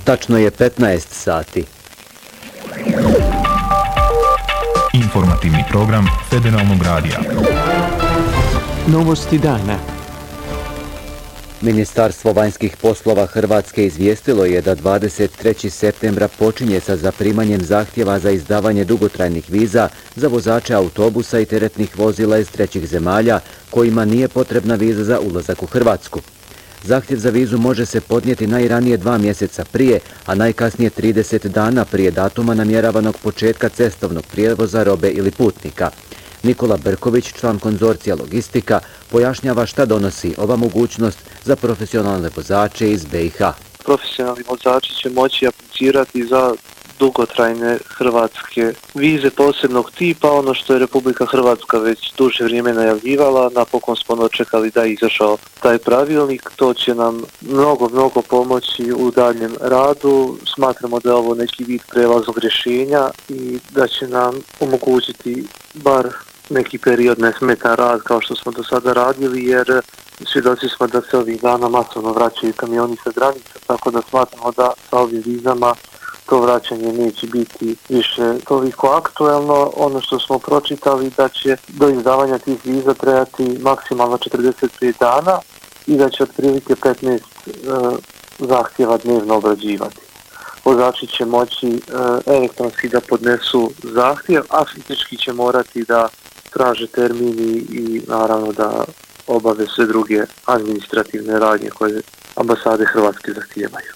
Tačno je 15 sati. Informativni program Federalnog radija. Novosti dana. Ministarstvo vanjskih poslova Hrvatske izvijestilo je da 23. septembra počinje sa zaprimanjem zahtjeva za izdavanje dugotrajnih viza za vozače autobusa i teretnih vozila iz trećih zemalja kojima nije potrebna viza za ulazak u Hrvatsku. Zahtjev za vizu može se podnijeti najranije 2 mjeseca prije, a najkasnije 30 dana prije datuma namjeravanog početka cestovnog prijevoza robe ili putnika. Nikola Brković, član konzorcija Logistika, pojašnjava šta donosi ova mogućnost za profesionalne vozače iz BiH. Profesionalni vozači će moći aplicirati za dugotrajne hrvatske vize posebnog tipa, ono što je Republika Hrvatska već duže vrijeme najavljivala. Napokon smo dočekali da je izašao taj pravilnik. To će nam mnogo pomoći u daljem radu. Smatramo da je ovo neki vid prelaznog rješenja i da će nam omogućiti bar neki period nesmetan rad kao što smo do sada radili, jer svjedoci smo da se ovih dana masovno vraćaju kamioni sa granica, tako da smatramo da sa ovim vizama to vraćanje neće biti više toliko aktuelno. Ono što smo pročitali da će do izdavanja tih viza trajati maksimalno 45 dana i da će otprilike 15 zahtjeva dnevno obrađivati. Vozači će moći elektronski da podnesu zahtjev, a fizički će morati da traže termini i naravno da obave sve druge administrativne radnje koje ambasade Hrvatske zahtijevaju.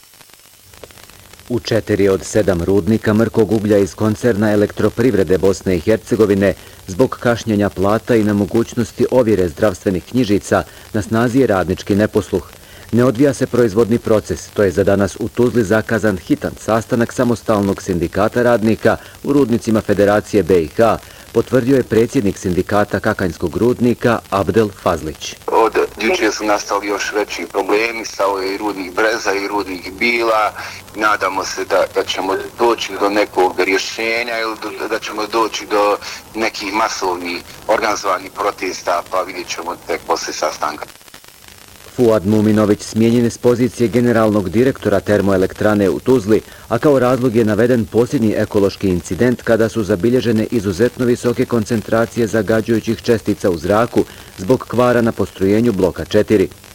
U 4 od 7 rudnika mrkog uglja iz koncerna Elektroprivrede Bosne i Hercegovine zbog kašnjenja plata i nemogućnosti ovjere zdravstvenih knjižica na snazi je radnički neposluh. Ne odvija se proizvodni proces, to je za danas u Tuzli zakazan hitan sastanak samostalnog sindikata radnika u rudnicima Federacije BiH, potvrdio je predsjednik sindikata Kakanjskog rudnika Abdel Fazlić. Od jučer su nastali još veći problemi sa i rudnik Breza i rudnik Bila. Nadamo se da ćemo doći do nekog rješenja ili da ćemo doći do nekih masovnih organizovanih protesta, pa vidjet ćemo tek poslije sastanka. Fuad Muminović smijenjen je s pozicije generalnog direktora termoelektrane u Tuzli, a kao razlog je naveden posljednji ekološki incident kada su zabilježene izuzetno visoke koncentracije zagađujućih čestica u zraku zbog kvara na postrojenju bloka 4.